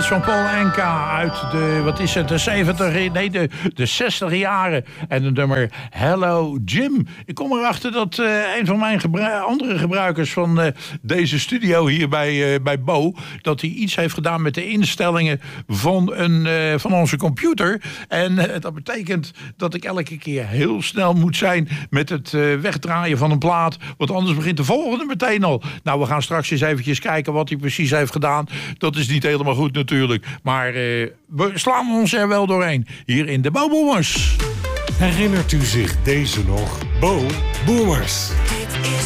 is van Paul Anka uit de, wat is het, de 70, nee, de 60 jaren. En het nummer Hello Jim. Ik kom erachter dat een van mijn andere gebruikers van deze studio hier bij Bo, dat hij iets heeft gedaan met de instellingen van onze computer. En dat betekent dat ik elke keer heel snel moet zijn met het wegdraaien van een plaat. Want anders begint de volgende meteen al. Nou, we gaan straks eens eventjes kijken wat hij precies heeft gedaan. Dat is niet helemaal goed natuurlijk. Maar we slaan ons er wel doorheen. Hier in de Bo Boomers. Herinnert u zich deze nog? Bo Boomers.